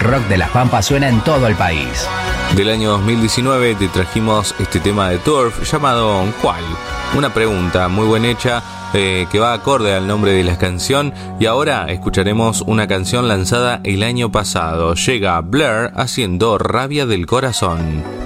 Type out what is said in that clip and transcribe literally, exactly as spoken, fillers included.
rock de las Pampas suena en todo el país. Del año dos mil diecinueve te trajimos este tema de Turf llamado ¿Cuál? Una pregunta muy bien hecha eh, que va acorde al nombre de la canción, y ahora escucharemos una canción lanzada el año pasado. Llega Blur haciendo Rabia del Corazón.